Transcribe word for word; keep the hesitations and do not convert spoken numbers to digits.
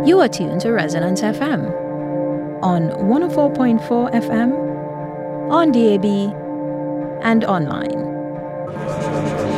You are tuned to Resonance F M on one oh four point four F M, on D A B, and online.